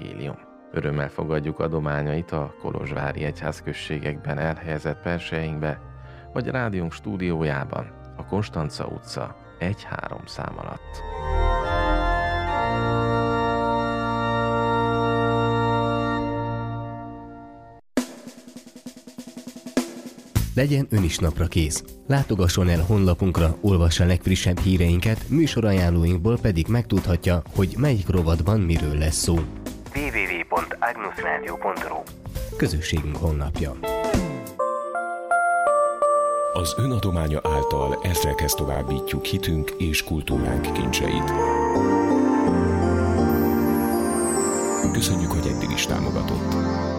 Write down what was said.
evangélium. Örömmel fogadjuk adományait a kolozsvári egyházközségekben elhelyezett perseinkbe, vagy a rádiónk stúdiójában, a Konstanca utca 1-3 szám alatt. Legyen ön is napra kész. Látogasson el honlapunkra, olvassa legfrissebb híreinket, műsorajánlóinkból pedig megtudhatja, hogy melyik rovatban miről lesz szó. www.agnusradio.ru Közösségünk honlapja. Az ön adománya által ezrekhez továbbítjuk hitünk és kultúránk kincseit. Köszönjük, hogy eddig is támogatott.